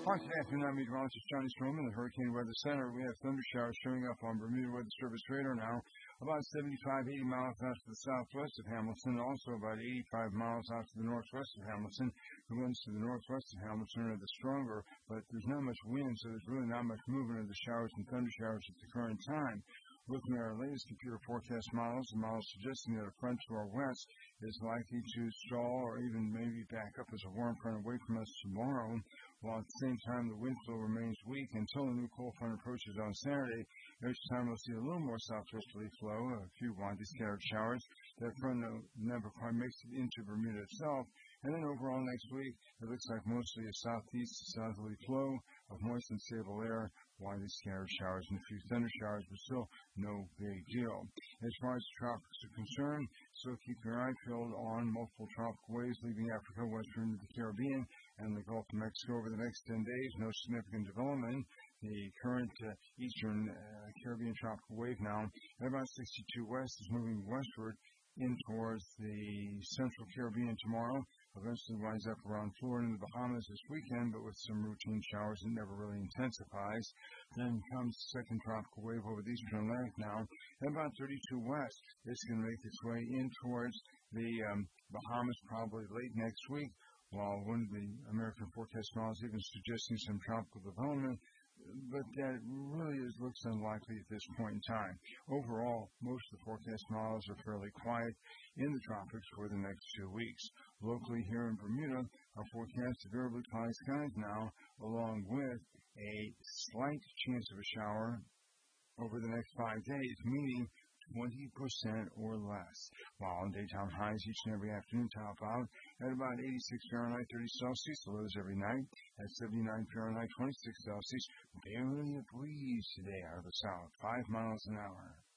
Hi, today afternoon, I'm meteorologist Johnny Storm in the Hurricane Weather Center. We have thunder showers showing up on Bermuda Weather Service radar now, about 75, 80 miles out to the southwest of Hamilton, also about 85 miles out to the northwest of Hamilton. The winds to the northwest of Hamilton are the stronger, but there's not much wind, so there's really not much movement of the showers and thunder showers at the current time. Looking at our latest computer forecast models, the models suggesting that a front to our west is likely to stall or even maybe back up as a warm front away from us tomorrow, while at the same time the wind flow remains weak until the new cold front approaches on Saturday. Next time we'll see a little more southwesterly flow, a few widely scattered showers. That front never quite makes it into Bermuda itself. And then overall next week, it looks like mostly a southeast to southerly flow of moist and stable air, widely scattered showers and a few thunder showers, but still no big deal. As far as the tropics are concerned, so keep your eye peeled on multiple tropical waves leaving Africa western into the Caribbean and the Gulf of Mexico over the next 10 days. No significant development. The current eastern Caribbean tropical wave now at about 62 west is moving westward in towards the central Caribbean tomorrow. Eventually winds up around Florida and the Bahamas this weekend, but with some routine showers that never really intensifies. Then comes the second tropical wave over the eastern Atlantic now, at about 32 west. It's going to make its way in towards the Bahamas probably late next week, while one of the American forecast models even suggesting some tropical development, but that really looks unlikely at this point in time. Overall, most of the forecast models are fairly quiet in the tropics for the next 2 weeks. Locally here in Bermuda, our forecast is variably cloudy skies now, along with a slight chance of a shower over the next 5 days, meaning 20% or less, while daytime highs each and every afternoon top out at about 86 Fahrenheit, 30 Celsius, the lows every night at 79 Fahrenheit, 26 Celsius. Barely a breeze today out of the south, 5 miles an hour.